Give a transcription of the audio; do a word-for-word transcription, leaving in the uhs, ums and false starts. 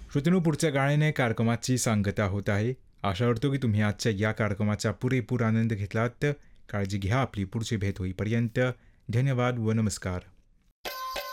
श्रोत्यांनो, पुढच्या गाण्याने कार्यक्रमाची सांगता होत आहे. आशा करतो की तुम्ही आजच्या या कार्यक्रमाचा पुरेपूर आनंद घेतलात. काळजी घ्या. आपली पुढची भेट होईपर्यंत धन्यवाद व नमस्कार.